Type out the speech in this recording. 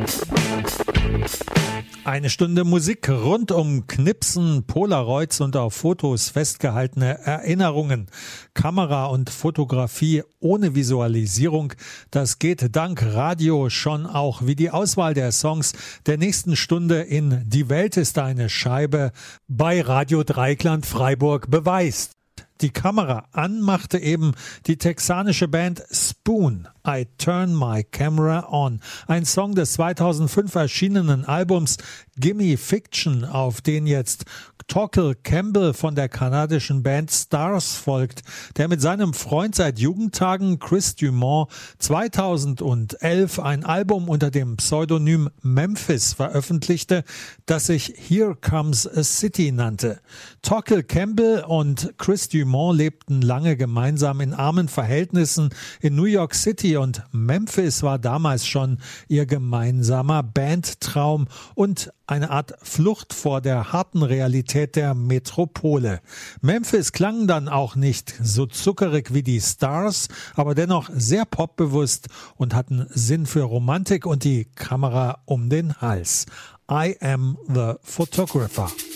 Eine Stunde Musik rund um Knipsen, Polaroids und auf Fotos festgehaltene Erinnerungen. Kamera und Fotografie ohne Visualisierung, das geht dank Radio schon auch, wie die Auswahl der Songs der nächsten Stunde in Die Welt ist eine Scheibe bei Radio Dreieckland Freiburg beweist. Die Kamera an machte eben die texanische Band Spoon, I Turn My Camera On, ein Song des 2005 erschienenen Albums Gimme Fiction, auf den jetzt Tokel Campbell von der kanadischen Band Stars folgt, der mit seinem Freund seit Jugendtagen Chris Dumont 2011 ein Album unter dem Pseudonym Memphis veröffentlichte, das sich Here Comes a City nannte. Tokel Campbell und Chris Dumont lebten lange gemeinsam in armen Verhältnissen in New York City und Memphis war damals schon ihr gemeinsamer Bandtraum und eine Art Flucht vor der harten Realität der Metropole. Memphis klang dann auch nicht so zuckerig wie die Stars, aber dennoch sehr popbewusst und hatten Sinn für Romantik und die Kamera um den Hals. I am the photographer.